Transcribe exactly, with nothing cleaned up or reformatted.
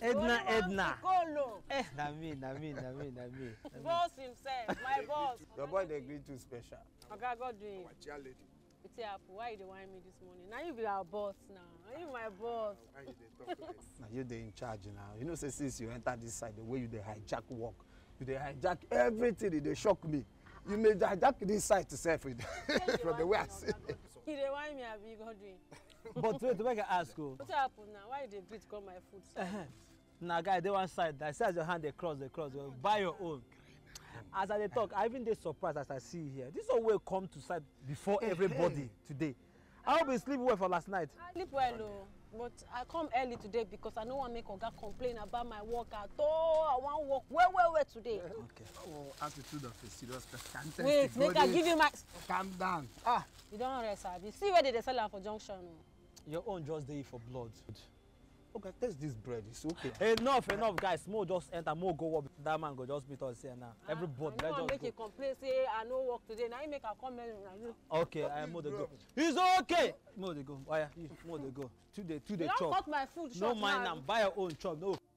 Edna, Edna. Colo. Eh, na me, na me, na me, na me. Boss himself, my boss. Your boy they green too special. Okay, God doing. My chair lady. It's Apple. Why you dey whine me this morning? Now you be our boss now. Now you my boss. Why you dey talk like this? Now you they in charge now. You know, say since you enter this side, the way you they hijack work, you they hijack everything. They shock me. You may hijack this side to self with from the way I see it. You dey whine me, Abi, God doing. But wait, make I ask you. What happened now? Why you dey greet come my food side? Now, guy, they one side. I see as your hand they cross, they cross. Well, buy your own. As I dey talk, I even dey surprised as I see you here. This always come to side before everybody today. I will be sleep well for last night. I sleep well, oh, but I come early today because I no want make Oga complain about my work at all. I want work well, well, well today. Okay. Oh, attitude of a serious person. Wait, make I give you my. Calm down. Ah, you don't rest, Abi. See where they dey sell am for junction. Oh. Your own just dey for blood. Okay, taste this bread. It's okay. Enough, enough, guys. More just enter, more go work. That man go just meet us here now. Ah, Everybody, I no let's want just make you go. complain say I no work today. Now you make I come early. Okay, I am more to go. It's okay. More to go. Why? More to go. Two day, two You day don't chop. cut my food No short mind now. am. Buy your own chop. No.